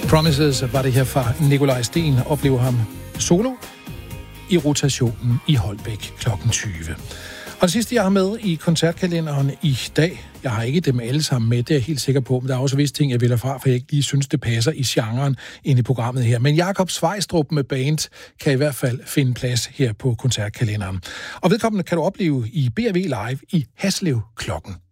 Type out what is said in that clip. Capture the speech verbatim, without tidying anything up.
Promises var det her fra Nikolaj Sten. Oplever ham solo i rotationen i Holbæk klokken tyve. Og det sidste, jeg har med i koncertkalenderen i dag, jeg har ikke dem alle sammen med, det er jeg helt sikker på, men der er også visse ting, jeg vil fra, for jeg ikke lige synes, det passer i genren ind i programmet her. Men Jakob Svejstrup med band kan i hvert fald finde plads her på koncertkalenderen. Og vedkommende kan du opleve i B R V Live i Haslev klokken